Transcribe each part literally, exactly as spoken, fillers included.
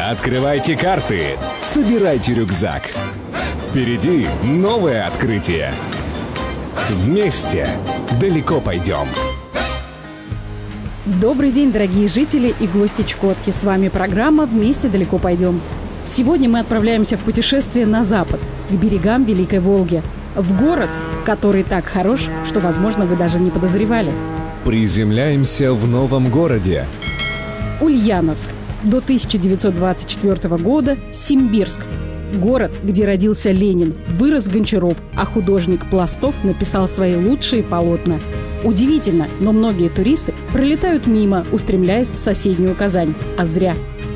Открывайте карты, собирайте рюкзак. Впереди новое открытие. Вместе далеко пойдем. Добрый день, дорогие жители и гости Чукотки. С вами программа «Вместе далеко пойдем». Сегодня мы отправляемся в путешествие на запад, к берегам Великой Волги. В город, который так хорош, что, возможно, вы даже не подозревали. Приземляемся в новом городе. Ульяновск. До тысяча девятьсот двадцать четвёртого года Симбирск. Город, где родился Ленин, вырос Гончаров, а художник Пластов написал свои лучшие полотна. Удивительно, но многие туристы пролетают мимо, устремляясь в соседнюю Казань. А зря.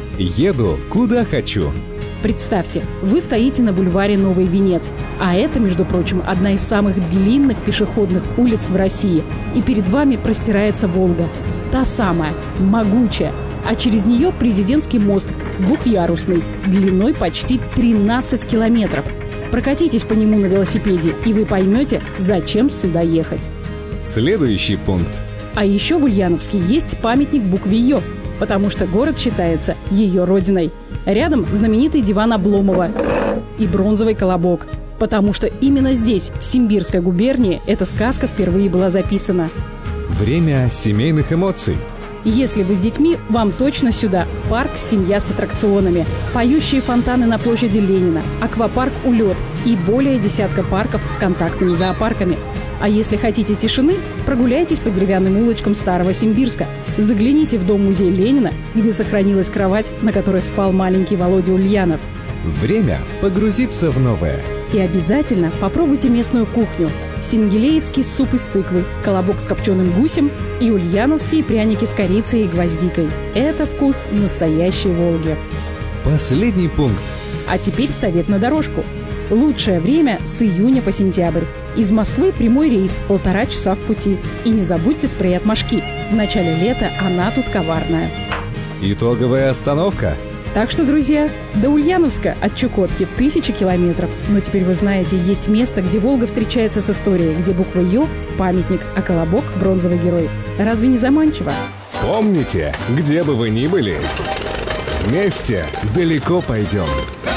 Еду куда хочу. Представьте, вы стоите на бульваре Новый Венец, а это, между прочим, одна из самых длинных пешеходных улиц в России. И перед вами простирается Волга. Та самая, могучая. А через нее Президентский мост, двухъярусный, длиной почти тринадцать километров. Прокатитесь по нему на велосипеде, и вы поймете, зачем сюда ехать. Следующий пункт. А еще в Ульяновске есть памятник букве «Ё», потому что город считается ее родиной. Рядом знаменитый диван Обломова и бронзовый колобок, потому что именно здесь, в Симбирской губернии, эта сказка впервые была записана. Время семейных эмоций. Если вы с детьми, вам точно сюда. Парк «Семья с аттракционами», поющие фонтаны на площади Ленина, аквапарк «Улет» и более десятка парков с контактными зоопарками. А если хотите тишины, прогуляйтесь по деревянным улочкам Старого Симбирска. Загляните в дом-музей Ленина, где сохранилась кровать, на которой спал маленький Володя Ульянов. Время погрузиться в новое. И обязательно попробуйте местную кухню. Сингелеевский суп из тыквы, колобок с копченым гусем и ульяновские пряники с корицей и гвоздикой. Это вкус настоящей Волги. Последний пункт. А теперь совет на дорожку. Лучшее время с июня по сентябрь. Из Москвы прямой рейс, полтора часа в пути. И не забудьте спрей от мошки. В начале лета она тут коварная. Итоговая остановка. Так что, друзья, до Ульяновска от Чукотки тысячи километров. Но теперь вы знаете, есть место, где Волга встречается с историей, где буква «Ё» – памятник, а колобок – бронзовый герой. Разве не заманчиво? Помните, где бы вы ни были, вместе далеко пойдем.